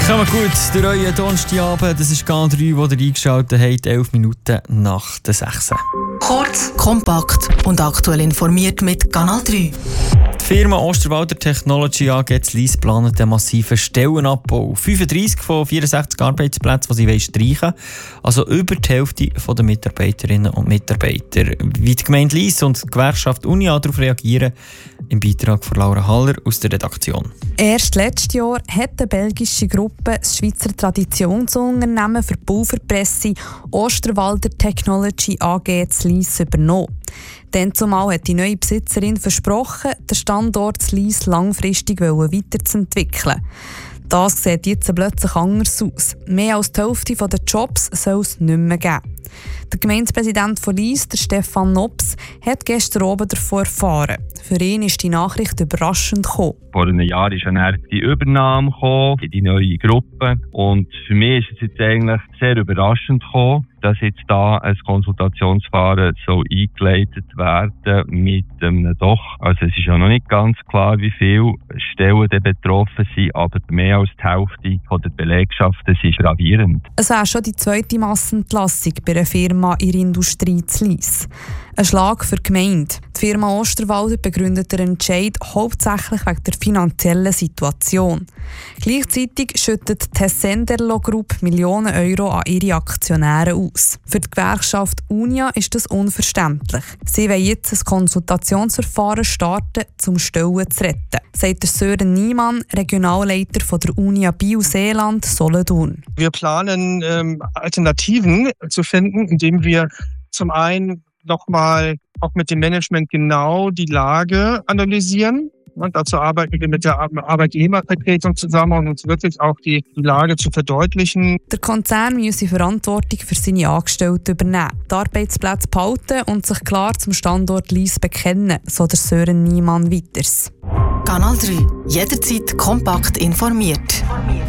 Kommt gut, der neue Donnerstagabend, das ist Kanal 3, wo ihr eingeschaltet habt, 11 Minuten nach der 6. Kurz, kompakt und aktuell informiert mit Kanal 3. Die Firma Osterwalder Technology AG in Lyss plant einen massiven Stellenabbau. 35 von 64 Arbeitsplätzen, die sie streichen wollen. Also über die Hälfte der Mitarbeiterinnen und Mitarbeiter. Wie die Gemeinde Lyss und die Gewerkschaft Unia darauf reagieren, im Beitrag von Laura Haller aus der Redaktion. Erst letztes Jahr hat eine belgische Gruppe das Schweizer Traditionsunternehmen für Pulverpresse Osterwalder Technology AG in Lyss übernommen. Dann zumal hat die neue Besitzerin versprochen, den Standort Lyss langfristig weiterzuentwickeln. Das sieht jetzt plötzlich anders aus. Mehr als die Hälfte der Jobs soll es nicht mehr geben. Der Gemeindepräsident von Lyss, der Stefan Nops, hat gestern Abend davon erfahren. Für ihn ist die Nachricht überraschend gekommen. Vor einem Jahr ist dann die Übernahme gekommen, die neue Gruppe. Und für mich ist es jetzt eigentlich sehr überraschend gekommen, dass jetzt da ein Konsultationsverfahren so eingeleitet werden mit einem doch. Also es ist ja noch nicht ganz klar, wie viele Stellen betroffen sind, aber mehr als die Hälfte der Belegschaften sind gravierend. Es wäre schon die zweite Massenentlassung bei einer Firma in der Industrie zu Lyss. Ein Schlag für die Gemeinde. Die Firma Osterwalder begründet den Entscheid hauptsächlich wegen der finanziellen Situation. Gleichzeitig schüttet die Tessenderlo Group Millionen Euro an ihre Aktionäre aus. Für die Gewerkschaft Unia ist das unverständlich. Sie wollen jetzt ein Konsultationsverfahren starten, um Stellen zu retten, sagt Sören Niemann, Regionalleiter von der Unia Biel-Seeland Solothurn. Wir planen Alternativen zu finden, indem wir zum einen nochmal auch mit dem Management genau die Lage analysieren. Und dazu arbeiten wir mit der Arbeitgebervertretung zusammen, um uns wirklich auch die Lage zu verdeutlichen. Der Konzern müsse Verantwortung für seine Angestellten übernehmen, die Arbeitsplätze behalten und sich klar zum Standort Lyss bekennen, so der Sören Niemann weiters. Kanal 3. Jederzeit kompakt informiert.